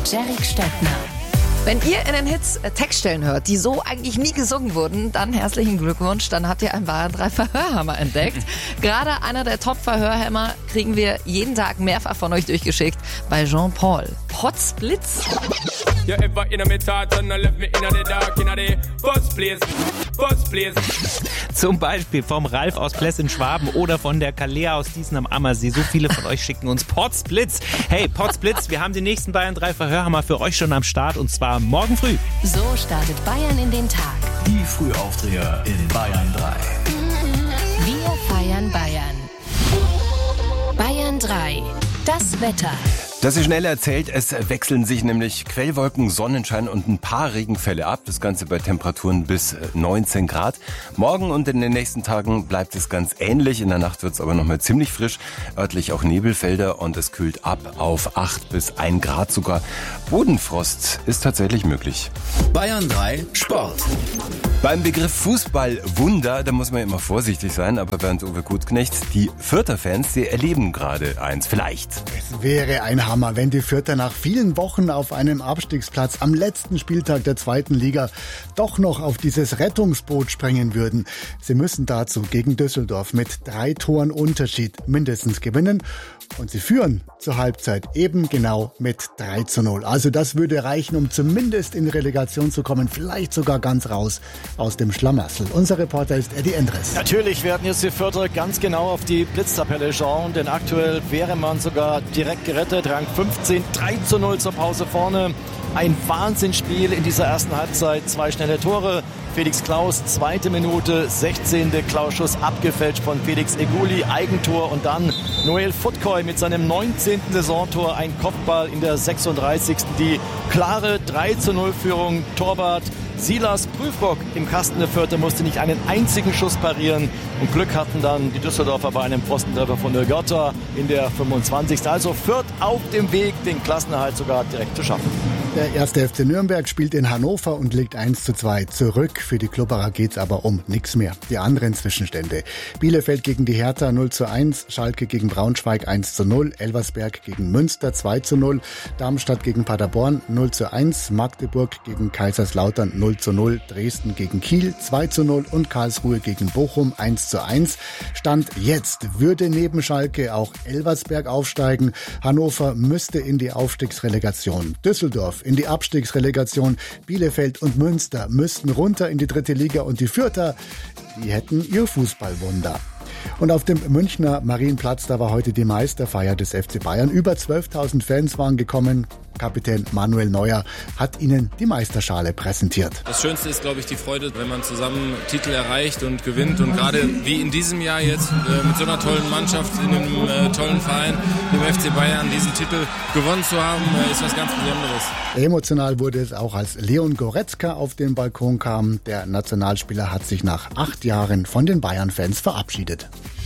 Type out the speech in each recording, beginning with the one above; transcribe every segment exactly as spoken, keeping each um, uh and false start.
und Jerrik Stettner. Wenn ihr in den Hits äh, Textstellen hört, die so eigentlich nie gesungen wurden, dann herzlichen Glückwunsch, dann habt ihr einen Bayern drei Verhörhammer entdeckt. Gerade einer der Top-Verhörhammer kriegen wir jeden Tag mehrfach von euch durchgeschickt bei Jean-Paul. Potzblitz. You ever in a thought and left me in the dark in the first place, first place. Zum Beispiel vom Ralf aus Pless in Schwaben oder von der Kalea aus Diesen am Ammersee. So viele von euch schicken uns Potzblitz. Hey, Potzblitz, wir haben den nächsten Bayern drei Verhörhammer für euch schon am Start und zwar morgen früh. So startet Bayern in den Tag. Die Frühaufdreher in Bayern drei. Wir feiern Bayern. Bayern drei. Das Wetter. Das ist schnell erzählt, es wechseln sich nämlich Quellwolken, Sonnenschein und ein paar Regenfälle ab. Das Ganze bei Temperaturen bis neunzehn Grad. Morgen und in den nächsten Tagen bleibt es ganz ähnlich. In der Nacht wird es aber nochmal ziemlich frisch. Örtlich auch Nebelfelder und es kühlt ab auf acht bis ein Grad sogar. Bodenfrost ist tatsächlich möglich. Bayern drei Sport. Beim Begriff Fußballwunder, da muss man immer vorsichtig sein, aber Bernd Uwe Gutknecht, die Fürther Fans, die erleben gerade eins, vielleicht. Es wäre ein Hammer, wenn die Fürther nach vielen Wochen auf einem Abstiegsplatz am letzten Spieltag der zweiten Liga doch noch auf dieses Rettungsboot springen würden. Sie müssen dazu gegen Düsseldorf mit drei Toren Unterschied mindestens gewinnen und sie führen zur Halbzeit eben genau mit drei zu null. Also das würde reichen, um zumindest in Relegation zu kommen, vielleicht sogar ganz raus aus dem Schlamassel. Unser Reporter ist Eddie Endres. Natürlich werden jetzt die Fürther ganz genau auf die Blitztabelle schauen, denn aktuell wäre man sogar direkt gerettet. Rang fünfzehn, drei zu null zur Pause vorne. Ein Wahnsinnsspiel in dieser ersten Halbzeit. Zwei schnelle Tore. Felix Klaus, zweite Minute, sechzehnte Klausschuss abgefälscht von Felix Eguli, Eigentor und dann Noel Futkoy mit seinem neunzehnten Saisontor, ein Kopfball in der sechsunddreißigsten Die klare drei zu null Führung, Torwart Silas Prüfbock im Kasten der Fürther musste nicht einen einzigen Schuss parieren und Glück hatten dann die Düsseldorfer bei einem Pfostentreffer von der Götter in der fünfundzwanzigsten Also Fürth auf dem Weg, den Klassenerhalt sogar direkt zu schaffen. Der erste F C Nürnberg spielt in Hannover und liegt eins zu zwei zurück. Für die Klubberer geht's aber um nichts mehr. Die anderen Zwischenstände. Bielefeld gegen die Hertha null zu eins, Schalke gegen Braunschweig eins zu null, Elversberg gegen Münster zwei zu null, Darmstadt gegen Paderborn null zu eins, Magdeburg gegen Kaiserslautern null zu null, Dresden gegen Kiel zwei zu null und Karlsruhe gegen Bochum eins zu eins. Stand jetzt würde neben Schalke auch Elversberg aufsteigen. Hannover müsste in die Aufstiegsrelegation. Düsseldorf in die Abstiegsrelegation. Bielefeld und Münster müssten runter in die dritte Liga und die Fürther, die hätten ihr Fußballwunder. Und auf dem Münchner Marienplatz, da war heute die Meisterfeier des F C Bayern. Über zwölftausend Fans waren gekommen. Kapitän Manuel Neuer hat ihnen die Meisterschale präsentiert. Das Schönste ist, glaube ich, die Freude, wenn man zusammen Titel erreicht und gewinnt. Und gerade wie in diesem Jahr jetzt äh, mit so einer tollen Mannschaft, in einem äh, tollen Verein, dem F C Bayern, diesen Titel gewonnen zu haben, äh, ist was ganz Besonderes. Emotional wurde es auch, als Leon Goretzka auf den Balkon kam. Der Nationalspieler hat sich nach acht Jahren von den Bayern-Fans verabschiedet.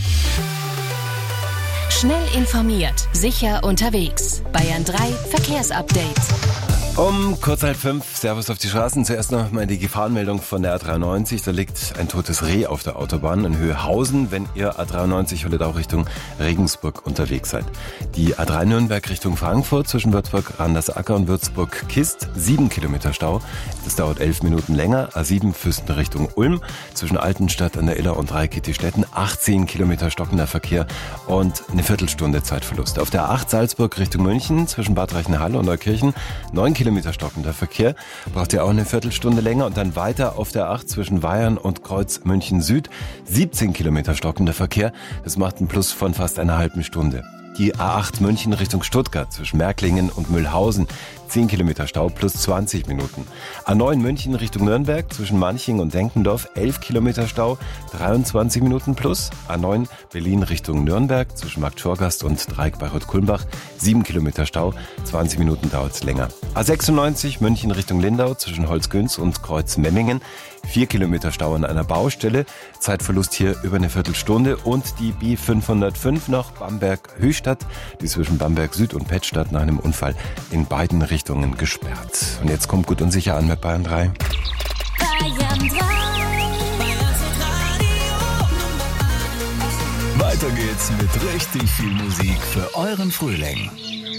Schnell informiert, sicher unterwegs. Bayern drei Verkehrsupdate. Um kurz halb fünf, Servus auf die Straßen. Zuerst noch mal die Gefahrenmeldung von der A dreiundneunzig. Da liegt ein totes Reh auf der Autobahn in Höhe-Hausen, wenn ihr A dreiundneunzig Holledau Richtung Regensburg unterwegs seid. Die A drei Nürnberg Richtung Frankfurt zwischen Würzburg, Randersacker und Würzburg-Kist, sieben Kilometer Stau. Das dauert elf Minuten länger. A sieben Füssen Richtung Ulm zwischen Altenstadt an der Iller und Reikittistetten, achtzehn Kilometer stockender Verkehr und eine Viertelstunde Zeitverlust. Auf der A acht Salzburg Richtung München zwischen Bad Reichenhall und Neukirchen, neun Kilometer stockender Verkehr, braucht ihr auch eine Viertelstunde länger und dann weiter auf der acht zwischen Weyern und Kreuz München Süd, siebzehn Kilometer stockender Verkehr, das macht einen Plus von fast einer halben Stunde. Die A acht München Richtung Stuttgart zwischen Märklingen und Mühlhausen, zehn Kilometer Stau plus zwanzig Minuten. A neun München Richtung Nürnberg zwischen Manching und Denkendorf, elf Kilometer Stau, dreiundzwanzig Minuten plus. A neun Berlin Richtung Nürnberg zwischen Markt Schorgast und Dreieck bei Rot-Kulmbach, sieben Kilometer Stau, zwanzig Minuten dauert es länger. A sechsundneunzig München Richtung Lindau zwischen Holzgünz und Kreuz Memmingen, vier Kilometer Stau an einer Baustelle, Zeitverlust hier über eine Viertelstunde und die B fünfhundertfünf nach Bamberg-Höchstadt, die zwischen Bamberg Süd und Pettstadt nach einem Unfall in beiden Richtungen gesperrt. Und jetzt kommt gut und sicher an mit Bayern drei. Bayern drei. Weiter geht's mit richtig viel Musik für euren Frühling.